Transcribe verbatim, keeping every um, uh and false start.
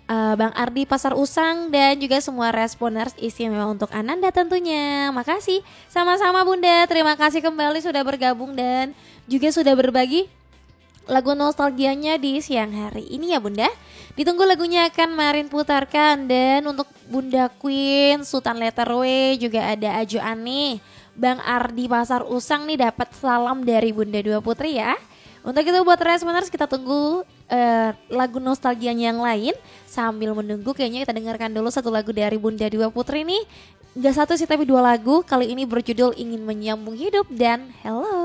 uh, Bang Ardi Pasar Usang dan juga semua responers istimewa untuk Ananda tentunya. Makasih. Sama-sama Bunda, terima kasih kembali sudah bergabung dan juga sudah berbagi lagu nostalgianya di siang hari ini ya Bunda. Ditunggu lagunya akan Marin putarkan. Dan untuk Bunda Queen, Sultan Letter W, juga ada Ajo Ani, Bang Ardi Pasar Usang nih dapat salam dari Bunda Dua Putri ya. Untuk itu buat responers kita tunggu uh, lagu nostalgianya yang lain. Sambil menunggu kayaknya kita dengarkan dulu satu lagu dari Bunda Dua Putri nih. Gak satu sih tapi dua lagu, kali ini berjudul Ingin Menyambung Hidup dan Hello.